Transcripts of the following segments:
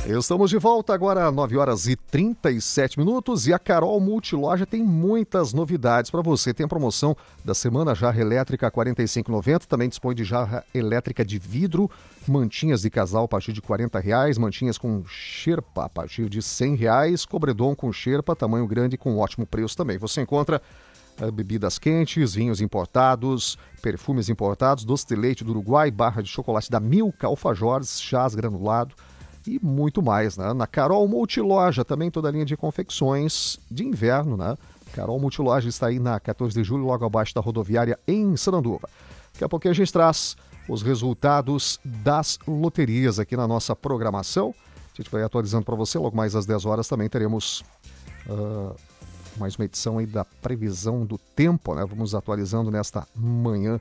Estamos de volta agora, 9 horas e 37 minutos, e a Carol Multiloja tem muitas novidades para você. Tem a promoção da semana, jarra elétrica R$ 45,90, também dispõe de jarra elétrica de vidro, mantinhas de casal a partir de R$ 40, mantinhas com xerpa a partir de R$ 100, cobredom com xerpa, tamanho grande com ótimo preço também. Você encontra bebidas quentes, vinhos importados, perfumes importados, doce de leite do Uruguai, barra de chocolate da Milka, alfajores, chás granulado e muito mais, né? Na Carol Multiloja, também toda a linha de confecções de inverno, né? Carol Multiloja está aí na 14 de julho, logo abaixo da rodoviária em Sananduva. Daqui a pouquinho a gente traz os resultados das loterias aqui na nossa programação. A gente vai atualizando para você, logo mais às 10 horas também teremos mais uma edição aí da previsão do tempo, né? Vamos atualizando nesta manhã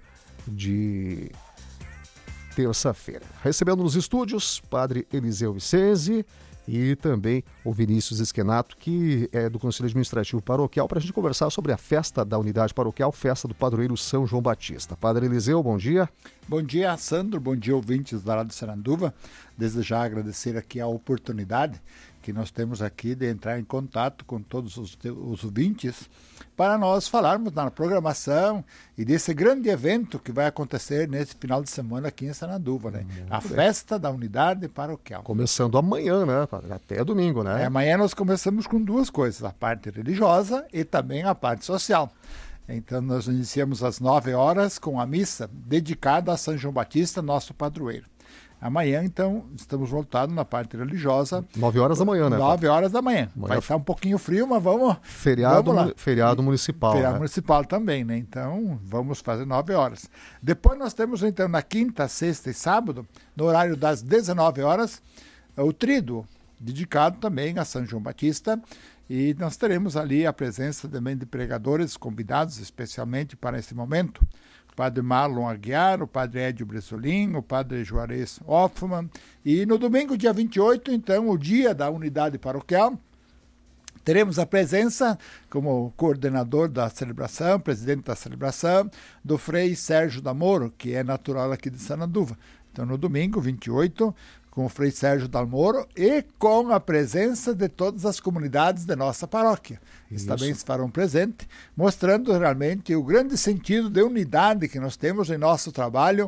de terça-feira. Recebendo nos estúdios, Padre Eliseu Vicese e também o Vinícius Esquenato, que é do Conselho Administrativo Paroquial, para a gente conversar sobre a festa da unidade paroquial, festa do padroeiro São João Batista. Padre Eliseu, bom dia. Bom dia, Sandro. Bom dia, ouvintes da Rádio Sananduva. Desde já agradecer aqui a oportunidade que nós temos aqui de entrar em contato com todos os ouvintes para nós falarmos na programação e desse grande evento que vai acontecer nesse final de semana aqui em Sananduva, né? A festa da unidade paroquial. Começando amanhã, né? Até domingo, né? Amanhã nós começamos com duas coisas, a parte religiosa e também a parte social. Então nós iniciamos às 9 horas com a missa dedicada a São João Batista, nosso padroeiro. Amanhã, então, estamos voltados na parte religiosa. 9 horas da manhã, né? 9 horas da manhã. Vai estar um pouquinho frio, mas vamos... Feriado vamos lá. Feriado municipal. Feriado municipal também, né? Então, vamos fazer 9 horas. Depois nós temos, então, na quinta, sexta e sábado, no horário das 19 horas, o tríduo, dedicado também a São João Batista. E nós teremos ali a presença também de pregadores convidados, especialmente para esse momento. O padre Marlon Aguiar, o padre Edio Bressolin, o padre Juarez Hoffman. E no domingo, dia 28, então, o dia da unidade paroquial, teremos a presença, como coordenador da celebração, presidente da celebração, do Frei Sérgio Damoro, que é natural aqui de Sananduva. Então, no domingo, 28, com o Frei Sérgio Dalmoro e com a presença de todas as comunidades da nossa paróquia. Eles também se farão presente, mostrando realmente o grande sentido de unidade que nós temos em nosso trabalho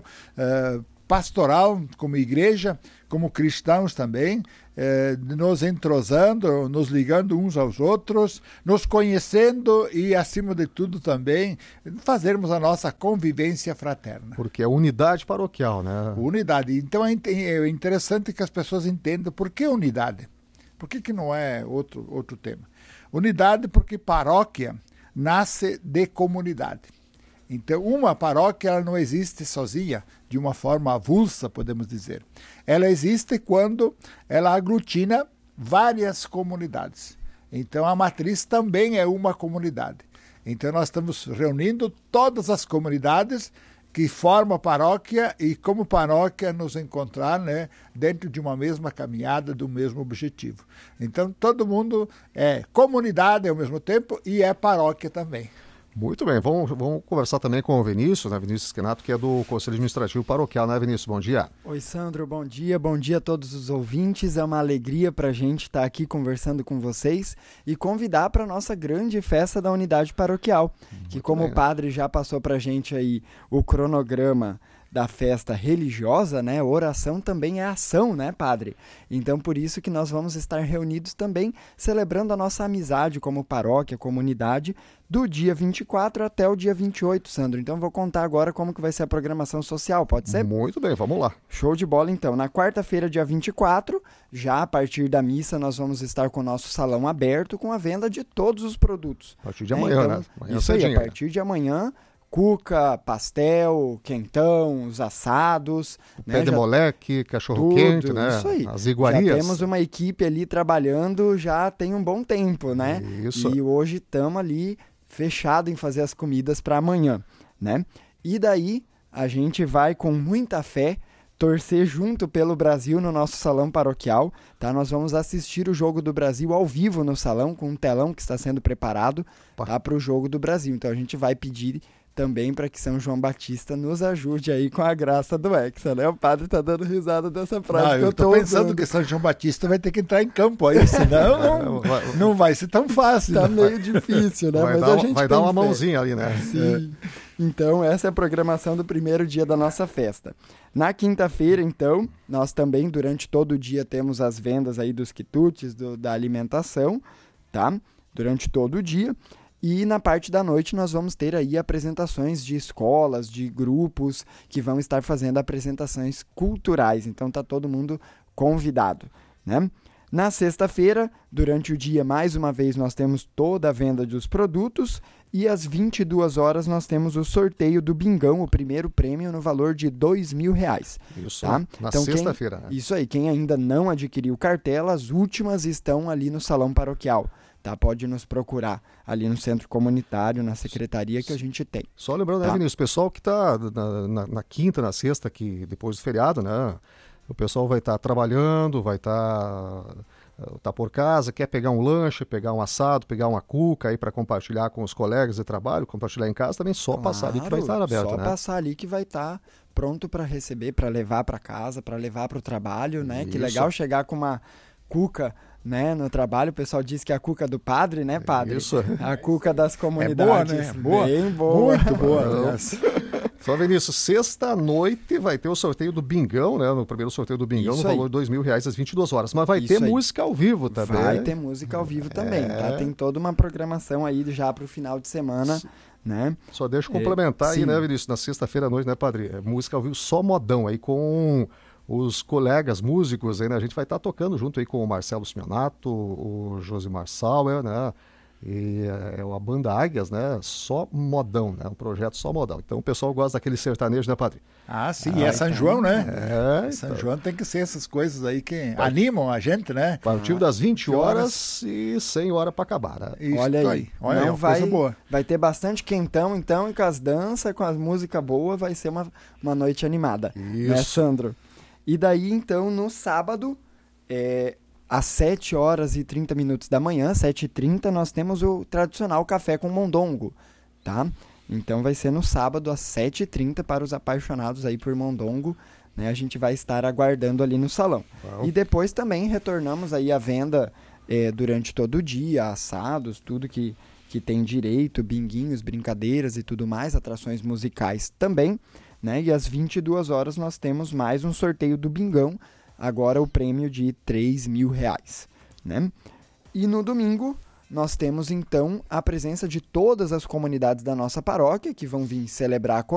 pastoral, como igreja, como cristãos também, nos entrosando, nos ligando uns aos outros, nos conhecendo e, acima de tudo, também fazermos a nossa convivência fraterna. Porque é unidade paroquial, né? Unidade. Então é interessante que as pessoas entendam por que unidade. Por que não é outro tema? Unidade porque paróquia nasce de comunidade. Então, uma paróquia ela não existe sozinha, de uma forma avulsa, podemos dizer. Ela existe quando ela aglutina várias comunidades. Então, a matriz também é uma comunidade. Então, nós estamos reunindo todas as comunidades que formam a paróquia e, como paróquia, nos encontrar, né, dentro de uma mesma caminhada, do mesmo objetivo. Então, todo mundo é comunidade ao mesmo tempo e é paróquia também. Muito bem, vamos conversar também com o Vinícius, né? Vinícius Esquenato, que é do Conselho Administrativo Paroquial, né, Vinícius? Bom dia. Oi, Sandro, bom dia a todos os ouvintes. É uma alegria para a gente estar aqui conversando com vocês e convidar para a nossa grande festa da unidade paroquial, que como o padre já passou para a gente aí o cronograma da festa religiosa, né? Oração também é ação, né, padre? Então, por isso que nós vamos estar reunidos também, celebrando a nossa amizade como paróquia, comunidade, do dia 24 até o dia 28, Sandro. Então, vou contar agora como que vai ser a programação social, pode ser? Muito bem, vamos lá. Show de bola, então. Na quarta-feira, dia 24, já a partir da missa, nós vamos estar com o nosso salão aberto com a venda de todos os produtos. A partir de amanhã, então, né? Amanhã isso cedinho, aí, a partir de amanhã, cuca, pastel, quentão, os assados. Pé de moleque, cachorro-quente, né? Isso aí. As iguarias. Já temos uma equipe ali trabalhando já tem um bom tempo, né? Isso. E hoje estamos ali fechado em fazer as comidas para amanhã, né? E daí a gente vai com muita fé torcer junto pelo Brasil no nosso salão paroquial, tá? Nós vamos assistir o Jogo do Brasil ao vivo no salão, com um telão que está sendo preparado, tá? Para o Jogo do Brasil. Então a gente vai pedir também para que São João Batista nos ajude aí com a graça do Hexa, né? O padre tá dando risada dessa frase eu tô pensando que São João Batista vai ter que entrar em campo aí, senão não vai ser tão fácil. Tá meio difícil, né? Vai dar uma mãozinha ali, né? Sim. Então, essa é a programação do primeiro dia da nossa festa. Na quinta-feira, então, nós também, durante todo o dia, temos as vendas aí dos quitutes, da alimentação, tá? Durante todo o dia. E na parte da noite nós vamos ter aí apresentações de escolas, de grupos que vão estar fazendo apresentações culturais. Então tá todo mundo convidado, né? Na sexta-feira, durante o dia, mais uma vez, nós temos toda a venda dos produtos e às 22 horas nós temos o sorteio do Bingão, o primeiro prêmio no valor de R$2.000. Isso, tá? na então, sexta-feira. Né? Isso aí, quem ainda não adquiriu cartela, as últimas estão ali no salão paroquial. Tá? Pode nos procurar ali no centro comunitário, na secretaria que a gente tem. Só lembrando, né, Vinícius, o pessoal que está na quinta, na sexta, que depois do feriado, né? O pessoal vai estar trabalhando, vai estar por casa, quer pegar um lanche, pegar um assado, pegar uma cuca aí para compartilhar com os colegas de trabalho, compartilhar em casa, também só passar ali que vai estar aberto, só né? passar ali que vai estar pronto para receber, para levar para casa, para levar para o trabalho, né? Isso. Que legal chegar com uma cuca, né, no trabalho. O pessoal diz que é a cuca do padre, né, padre? Isso. A cuca das comunidades. É boa, né? Boa. Bem boa. Muito boa. Só, Vinícius, sexta-noite vai ter o sorteio do Bingão, né? No primeiro sorteio do Bingão, no valor de R$2.000 às 22 horas. Mas vai ter música ao vivo também. Vai ter música ao vivo também, tá? Tem toda uma programação aí já para o final de semana, né? Só deixa eu complementar aí, né, Vinícius? Na sexta-feira à noite, né, padre? Música ao vivo só modão aí com os colegas músicos aí, né? A gente vai estar tocando junto aí com o Marcelo Simeonato, o Josimar Sauer, né? E a banda Águias, né? Só modão, né? Um projeto só modão. Então o pessoal gosta daquele sertanejo, né, padre? Ah, sim, e é São João, né? São então. João tem que ser essas coisas aí que animam a gente, né? A partir das 20 horas e 100 horas para acabar, né? Isso, olha aí, olha, não coisa boa. Vai ter bastante quentão, então, e com as danças, com as músicas boas, vai ser uma noite animada. Isso. Né, Sandro? E daí, então, no sábado, às 7 horas e 30 minutos da manhã, 7h30, nós temos o tradicional café com mondongo, tá? Então vai ser no sábado, às 7h30, para os apaixonados aí por mondongo, né? A gente vai estar aguardando ali no salão. Bom. E depois também retornamos aí à venda durante todo o dia, assados, tudo que tem direito, binguinhos, brincadeiras e tudo mais, atrações musicais também, né? E às 22 horas nós temos mais um sorteio do Bingão, agora o prêmio de R$3.000, né? E no domingo nós temos então a presença de todas as comunidades da nossa paróquia que vão vir celebrar